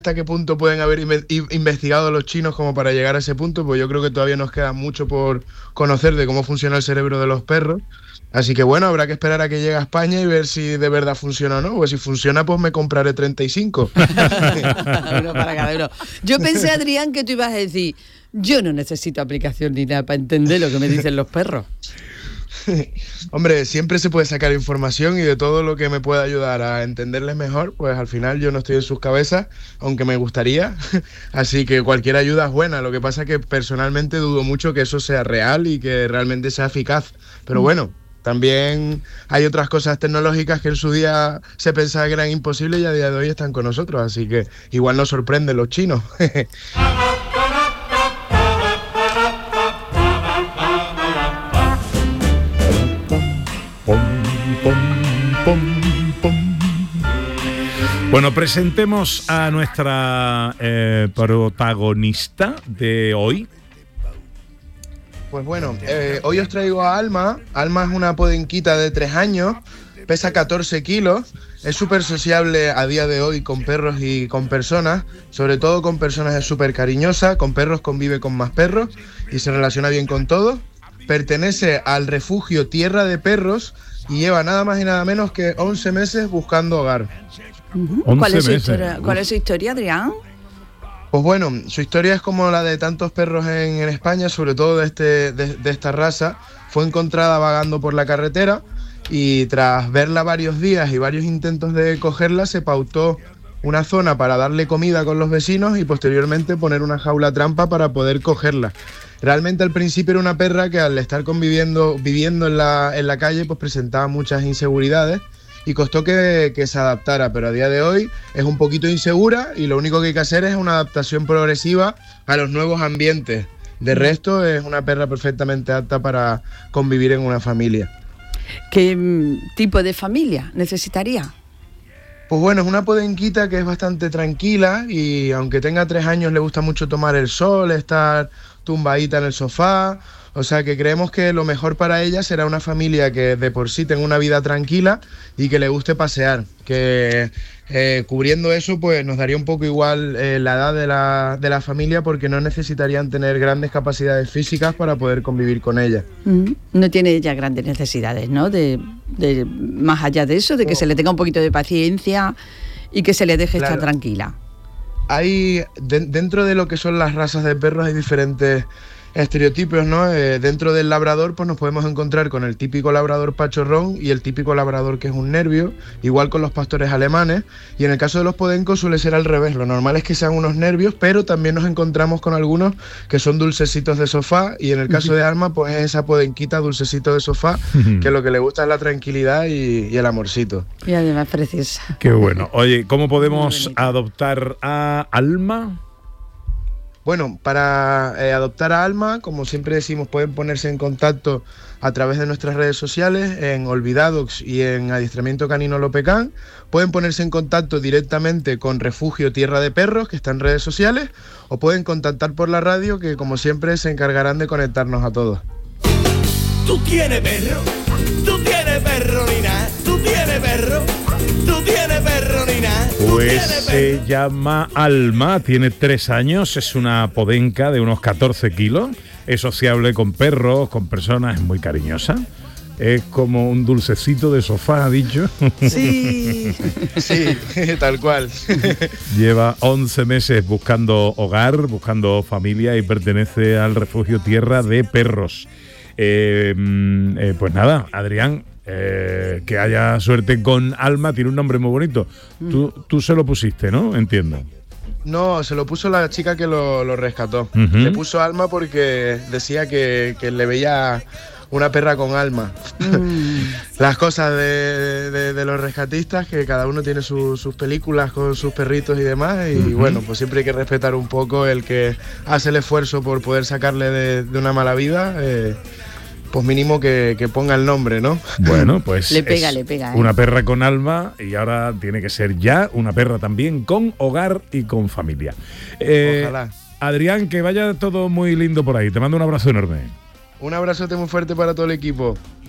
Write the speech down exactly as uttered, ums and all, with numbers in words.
hasta qué punto pueden haber inve- investigado los chinos como para llegar a ese punto, pues yo creo que todavía nos queda mucho por conocer de cómo funciona el cerebro de los perros. Así que bueno, habrá que esperar a que llegue a España y ver si de verdad funciona o no. Pues si funciona, pues me compraré treinta y cinco. Uno para cada uno. Yo pensé, Adrián, que tú ibas a decir, yo no necesito aplicación ni nada para entender lo que me dicen los perros. Hombre, siempre se puede sacar información y de todo lo que me pueda ayudar a entenderles mejor, pues al final yo no estoy en sus cabezas, aunque me gustaría. Así que cualquier ayuda es buena. Lo que pasa es que personalmente dudo mucho que eso sea real y que realmente sea eficaz. Pero bueno, también hay otras cosas tecnológicas que en su día se pensaba que eran imposibles y a día de hoy están con nosotros. Así que igual nos sorprenden los chinos. Bueno, presentemos a nuestra eh, protagonista de hoy. Pues bueno, eh, hoy os traigo a Alma. Alma es una podenquita de tres años, pesa catorce kilos, es súper sociable a día de hoy con perros y con personas, sobre todo con personas es súper cariñosa, con perros convive con más perros y se relaciona bien con todos. Pertenece al refugio Tierra de Perros y lleva nada más y nada menos que once meses buscando hogar. Uh-huh. ¿Cuál, es su historia, ¿Cuál es su historia, Adrián? Pues bueno, su historia es como la de tantos perros en, en España, sobre todo de, este, de, de esta raza. Fue encontrada vagando por la carretera y tras verla varios días y varios intentos de cogerla, se pautó una zona para darle comida con los vecinos y posteriormente poner una jaula trampa para poder cogerla. Realmente al principio era una perra que al estar conviviendo, viviendo en la, en la calle, pues presentaba muchas inseguridades y costó que, que se adaptara, pero a día de hoy es un poquito insegura y lo único que hay que hacer es una adaptación progresiva a los nuevos ambientes. De resto es una perra perfectamente apta para convivir en una familia. ¿Qué mm, tipo de familia necesitaría? Pues bueno, es una podenquita que es bastante tranquila y aunque tenga tres años le gusta mucho tomar el sol, estar tumbadita en el sofá. O sea que creemos que lo mejor para ella será una familia que de por sí tenga una vida tranquila y que le guste pasear. Que eh, cubriendo eso pues nos daría un poco igual eh, la edad de la, de la familia porque no necesitarían tener grandes capacidades físicas para poder convivir con ella. Mm, no tiene ella grandes necesidades, ¿no? De, de más allá de eso, de que oh. se le tenga un poquito de paciencia y que se le deje claro. estar tranquila. Hay de, dentro de lo que son las razas de perros hay diferentes estereotipos, ¿no? Eh, dentro del labrador pues nos podemos encontrar con el típico labrador pachorrón y el típico labrador que es un nervio, igual con los pastores alemanes, y en el caso de los podencos suele ser al revés. Lo normal es que sean unos nervios, pero también nos encontramos con algunos que son dulcecitos de sofá, y en el caso de Alma pues es esa podenquita dulcecito de sofá, que lo que le gusta es la tranquilidad y, y el amorcito. Y además preciosa. Qué bueno. Oye, ¿cómo podemos adoptar a Alma? Bueno, para eh, adoptar a Alma, como siempre decimos, pueden ponerse en contacto a través de nuestras redes sociales, en Olvidadox y en Adiestramiento Canino Lopecán. Pueden ponerse en contacto directamente con Refugio Tierra de Perros, que está en redes sociales, o pueden contactar por la radio, que como siempre se encargarán de conectarnos a todos. Tú tienes perro, tú tienes perro, Nina, tú tienes perro. Tú tienes perro, Nina. Pues se llama Alma, tiene tres años, es una podenca de unos catorce kilos, es sociable con perros, con personas, es muy cariñosa. Es como un dulcecito de sofá, ha dicho. Sí, sí, tal cual. Lleva once meses buscando hogar, buscando familia y pertenece al Refugio Tierra de Perros. Eh, eh, pues nada, Adrián, eh, que haya suerte con Alma, tiene un nombre muy bonito. Mm. Tú, tú se lo pusiste, ¿no? Entiendo. No, se lo puso la chica que lo, lo rescató. Uh-huh. Le puso Alma porque decía que, que le veía una perra con alma. Mm. Las cosas de, de, de los rescatistas, que cada uno tiene su, sus películas con sus perritos y demás, y uh-huh. bueno, pues siempre hay que respetar un poco el que hace el esfuerzo por poder sacarle de, de una mala vida, eh, pues mínimo que, que ponga el nombre, ¿no? Bueno, pues le pega, le pega, ¿eh? Una perra con alma y ahora tiene que ser ya una perra también con hogar y con familia. Eh, Ojalá. Adrián, que vaya todo muy lindo por ahí. Te mando un abrazo enorme. Un abrazote muy fuerte para todo el equipo.